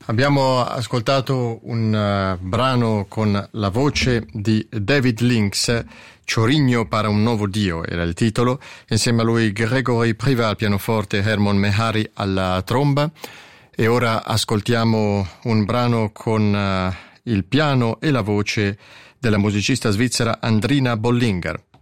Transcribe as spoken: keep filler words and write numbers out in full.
Abbiamo ascoltato un uh, brano con la voce di David Lynx, Chorigno para un nuovo Dio era il titolo, insieme a lui Gregory Priva al pianoforte, Hermon Mehari alla tromba. E ora ascoltiamo un brano con uh, il piano e la voce della musicista svizzera Andrina Bollinger.